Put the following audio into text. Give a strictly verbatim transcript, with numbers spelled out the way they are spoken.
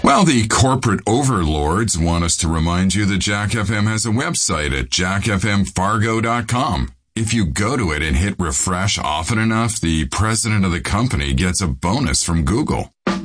Well, the corporate overlords want us to remind you that Jack F M has a website at jack f m fargo dot com. If you go to it and hit refresh often enough, the president of the company gets a bonus from Google.